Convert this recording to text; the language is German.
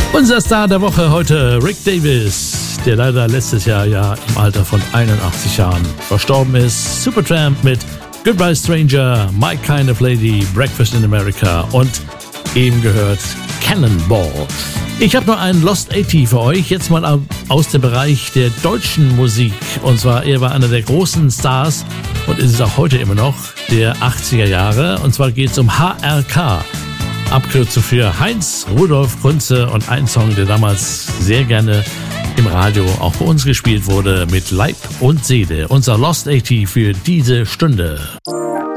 Unser Star der Woche heute, Rick Davies, der leider letztes Jahr ja im Alter von 81 Jahren verstorben ist. Supertramp mit Goodbye Stranger, My Kind of Lady, Breakfast in America und eben gehört Cannonball. Ich habe noch einen Lost 80 für euch, jetzt mal aus dem Bereich der deutschen Musik. Und zwar, er war einer der großen Stars und ist es auch heute immer noch, der 80er Jahre. Und zwar geht es um HRK. Abkürzung für Heinz Rudolf Kunze und ein Song, der damals sehr gerne im Radio auch bei uns gespielt wurde, mit Leib und Seele. Unser Lost 80 für diese Stunde.